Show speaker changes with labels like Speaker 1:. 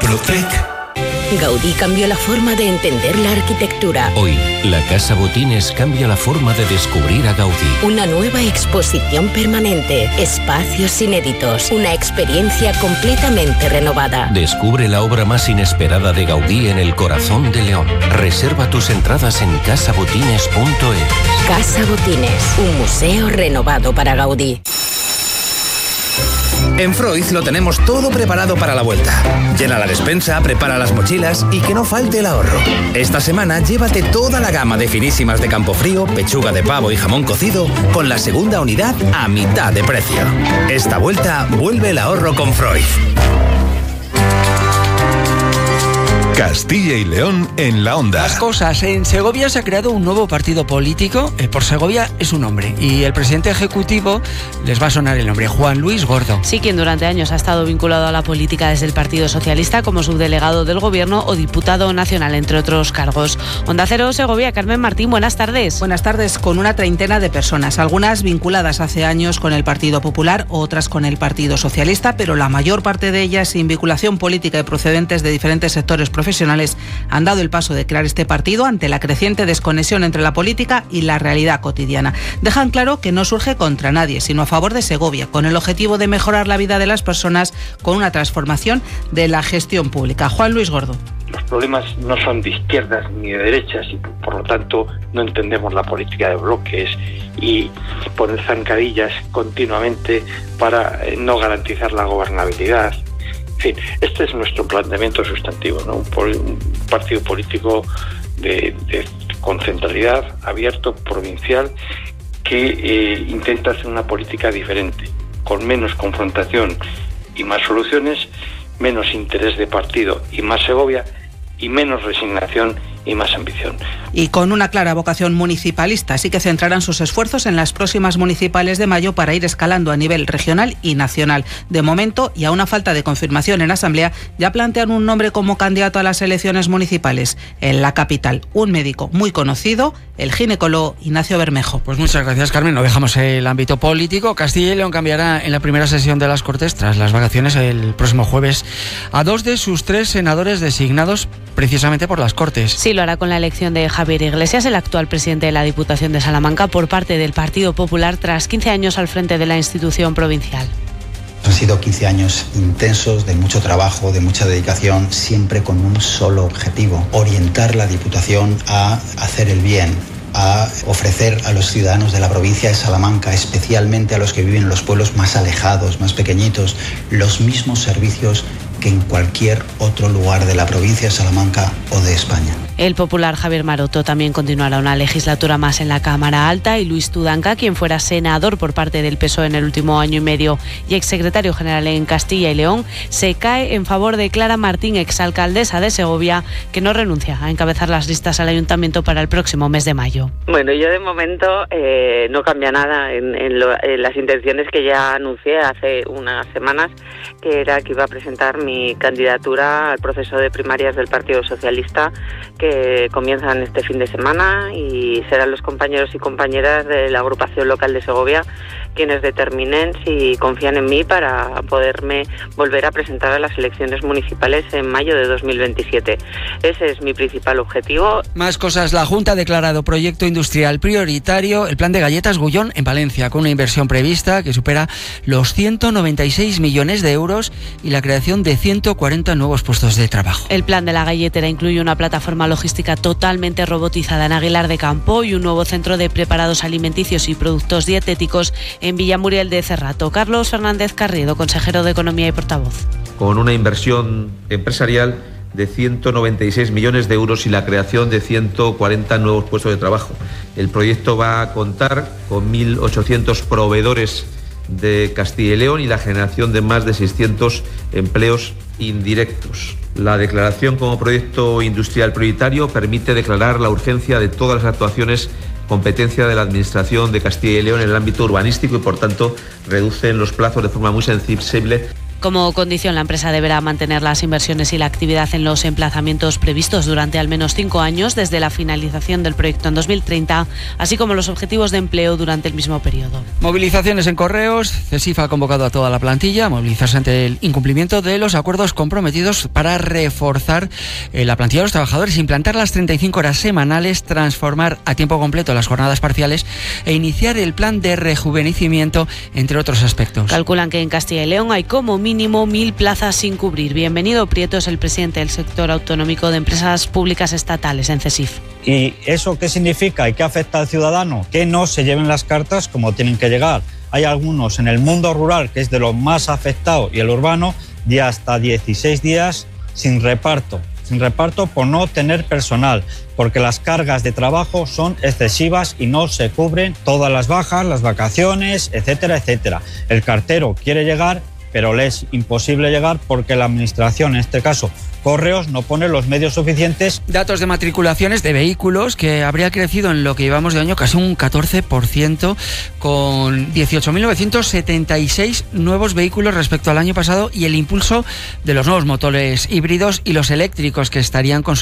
Speaker 1: Protec.
Speaker 2: Gaudí cambió la forma de entender la arquitectura.
Speaker 3: Hoy, la Casa Botines cambia la forma de descubrir a Gaudí.
Speaker 2: Una nueva exposición permanente, espacios inéditos, una experiencia completamente renovada.
Speaker 3: Descubre la obra más inesperada de Gaudí en el corazón de León. Reserva tus entradas en casabotines.es.
Speaker 2: Casa Botines, un museo renovado para Gaudí.
Speaker 4: En Freud lo tenemos todo preparado para la vuelta. Llena la despensa, prepara las mochilas y que no falte el ahorro. Esta semana llévate toda la gama de finísimas de Campofrío, pechuga de pavo y jamón cocido con la segunda unidad a mitad de precio. Esta vuelta vuelve el ahorro con Freud.
Speaker 1: Castilla y León en la onda.
Speaker 5: Las cosas. En Segovia se ha creado un nuevo partido político. Por Segovia es un nombre. Y el presidente ejecutivo, les va a sonar el nombre, Juan Luis Gordo.
Speaker 6: Sí, quien durante años ha estado vinculado a la política desde el Partido Socialista como subdelegado del Gobierno o diputado nacional, entre otros cargos. Onda Cero, Segovia, Carmen Martín, buenas tardes.
Speaker 7: Buenas tardes. Con una treintena de personas, algunas vinculadas hace años con el Partido Popular, otras con el Partido Socialista, pero la mayor parte de ellas sin vinculación política y procedentes de diferentes sectores profesionales, han dado el paso de crear este partido ante la creciente desconexión entre la política y la realidad cotidiana. Dejan claro que no surge contra nadie, sino a favor de Segovia, con el objetivo de mejorar la vida de las personas con una transformación de la gestión pública. Juan Luis Gordo.
Speaker 8: Los problemas no son de izquierdas ni de derechas y por lo tanto no entendemos la política de bloques y poner zancadillas continuamente para no garantizar la gobernabilidad. En fin, este es nuestro planteamiento sustantivo, ¿no? Un partido político con centralidad, abierto, provincial, que intenta hacer una política diferente, con menos confrontación y más soluciones, menos interés de partido y más Segovia, y menos resignación y más ambición.
Speaker 7: Y con una clara vocación municipalista, así que centrarán sus esfuerzos en las próximas municipales de mayo para ir escalando a nivel regional y nacional. De momento, y a una falta de confirmación en Asamblea, ya plantean un nombre como candidato a las elecciones municipales en la capital. Un médico muy conocido, el ginecólogo Ignacio Bermejo.
Speaker 5: Pues muchas gracias, Carmen. No dejamos el ámbito político. Castilla y León cambiará en la primera sesión de las Cortes, tras las vacaciones el próximo jueves, a 2 de sus 3 senadores designados precisamente por las Cortes.
Speaker 6: Sí, lo hará con la elección de Javier Iglesias, el actual presidente de la Diputación de Salamanca, por parte del Partido Popular, tras 15 años al frente de la institución provincial.
Speaker 9: Han sido 15 años intensos, de mucho trabajo, de mucha dedicación, siempre con un solo objetivo: orientar la Diputación a hacer el bien, a ofrecer a los ciudadanos de la provincia de Salamanca, especialmente a los que viven en los pueblos más alejados, más pequeñitos, los mismos servicios que en cualquier otro lugar de la provincia de Salamanca o de España.
Speaker 6: El popular Javier Maroto también continuará una legislatura más en la Cámara Alta, y Luis Tudanca, quien fuera senador por parte del PSOE en el último año y medio y exsecretario general en Castilla y León, se cae en favor de Clara Martín, exalcaldesa de Segovia, que no renuncia a encabezar las listas al ayuntamiento para el próximo mes de mayo.
Speaker 10: Bueno, yo de momento no cambia nada en las intenciones que ya anuncié hace unas semanas, que era que iba a presentar mi candidatura al proceso de primarias del Partido Socialista, que comienzan este fin de semana, y serán los compañeros y compañeras de la agrupación local de Segovia quienes determinen si confían en mí para poderme volver a presentar a las elecciones municipales en mayo de 2027. Ese es mi principal objetivo.
Speaker 5: Más cosas. La Junta ha declarado proyecto industrial prioritario el plan de Galletas Gullón en Palencia, con una inversión prevista que supera los 196 millones de euros y la creación de 140 nuevos puestos de trabajo.
Speaker 6: El plan de la galletera incluye una plataforma logística totalmente robotizada en Aguilar de Campo y un nuevo centro de preparados alimenticios y productos dietéticos en Villamuriel de Cerrato. Carlos Fernández Carriedo, consejero de Economía y portavoz.
Speaker 11: Con una inversión empresarial de 196 millones de euros y la creación de 140 nuevos puestos de trabajo. El proyecto va a contar con 1.800 proveedores de Castilla y León y la generación de más de 600 empleos indirectos. La declaración como proyecto industrial prioritario permite declarar la urgencia de todas las actuaciones competencia de la Administración de Castilla y León en el ámbito urbanístico y, por tanto, reducen los plazos de forma muy sensible.
Speaker 6: Como condición, la empresa deberá mantener las inversiones y la actividad en los emplazamientos previstos durante al menos 5 años desde la finalización del proyecto en 2030, así como los objetivos de empleo durante el mismo periodo.
Speaker 5: Movilizaciones en Correos. CESIF ha convocado a toda la plantilla a movilizarse ante el incumplimiento de los acuerdos comprometidos para reforzar la plantilla de los trabajadores, implantar las 35 horas semanales, transformar a tiempo completo las jornadas parciales e iniciar el plan de rejuvenecimiento, entre otros aspectos.
Speaker 6: Calculan que en Castilla y León hay como mínimo 1.000 plazas sin cubrir. Bienvenido Prieto es el presidente del sector autonómico de empresas públicas estatales en CESIF.
Speaker 1: ¿Y eso qué significa y qué afecta al ciudadano? Que no se lleven las cartas como tienen que llegar. Hay algunos en el mundo rural, que es de lo más afectado, y el urbano, de hasta 16 días sin reparto por no tener personal, porque las cargas de trabajo son excesivas y no se cubren todas las bajas, las vacaciones, etcétera, etcétera. El cartero quiere llegar, pero le es imposible llegar porque la administración, en este caso Correos, no pone los medios suficientes.
Speaker 5: Datos de matriculaciones de vehículos que habría crecido en lo que llevamos de año casi un 14%, con 18.976 nuevos vehículos respecto al año pasado, y el impulso de los nuevos motores híbridos y los eléctricos que estarían con